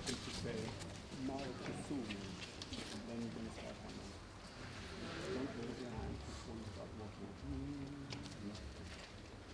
something to say, more to zoom in, then you're gonna start humming.